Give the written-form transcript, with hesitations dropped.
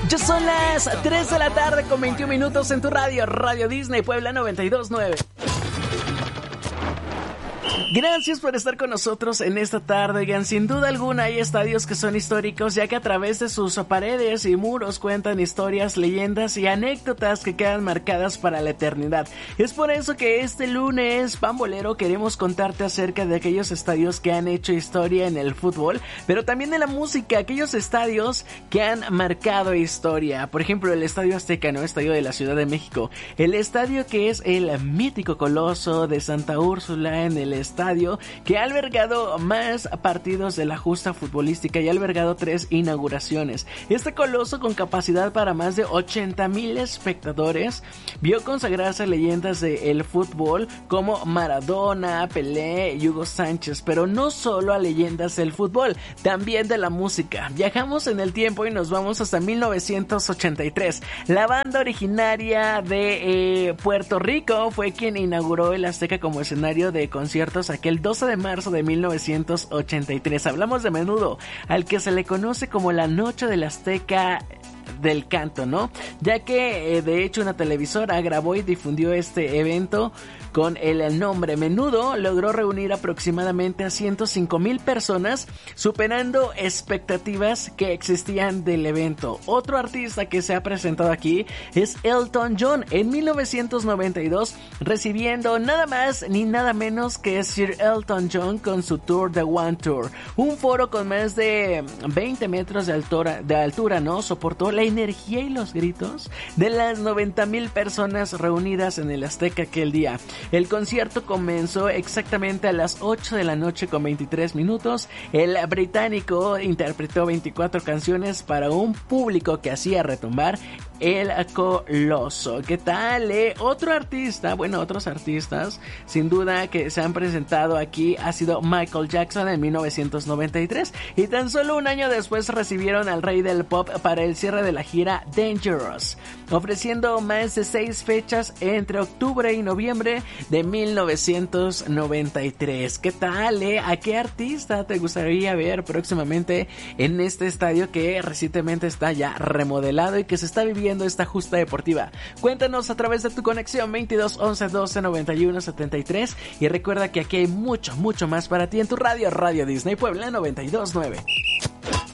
Ya son las 3 de la tarde con 21 minutos en tu radio, Radio Disney Puebla 92.9. Gracias por estar con nosotros en esta tarde. Oigan, sin duda alguna hay estadios que son históricos, ya que a través de sus paredes y muros cuentan historias, leyendas y anécdotas que quedan marcadas para la eternidad. Es por eso que este lunes, Pambolero, queremos contarte acerca de aquellos estadios que han hecho historia en el fútbol, pero también en la música, aquellos estadios que han marcado historia. Por ejemplo, el Estadio Azteca, ¿no? Estadio de la Ciudad de México. El estadio que es el mítico Coloso de Santa Úrsula, en el estadio que ha albergado más partidos de la justa futbolística y ha albergado 3 inauguraciones. Este coloso, con capacidad para más de 80,000 espectadores, vio consagrarse leyendas del fútbol como Maradona, Pelé y Hugo Sánchez, pero no solo a leyendas del fútbol, también de la música. Viajamos en el tiempo y nos vamos hasta 1983. La banda originaria de Puerto Rico fue quien inauguró el Azteca como escenario de conciertos aquel 12 de marzo de 1983. Hablamos de Menudo, al que se le conoce como la Noche del Azteca del Canto, ¿no? Ya que de hecho una televisora grabó y difundió este evento con el nombre. Menudo logró reunir aproximadamente a 105,000 personas, superando expectativas que existían del evento. Otro artista que se ha presentado aquí es Elton John, en 1992, recibiendo nada más ni nada menos que Sir Elton John con su tour The One Tour. Un foro con más de 20 metros de altura, ¿no? Soportó la energía y los gritos de las 90,000 personas reunidas en el Azteca aquel día. El concierto comenzó exactamente a las 8 de la noche con 23 minutos. El británico interpretó 24 canciones para un público que hacía retumbar el Coloso. ¿Qué tal, Otros artistas sin duda que se han presentado aquí ha sido Michael Jackson en 1993, y tan solo un año después recibieron al rey del pop para el cierre de la gira Dangerous, ofreciendo más de 6 fechas entre octubre y noviembre de 1993. ¿Qué tal, ¿A qué artista te gustaría ver próximamente en este estadio que recientemente está ya remodelado y que se está viviendo esta justa deportiva? Cuéntanos a través de tu conexión 22 11 12 91 73, y recuerda que aquí hay mucho más para ti en tu radio, Radio Disney Puebla 92.9.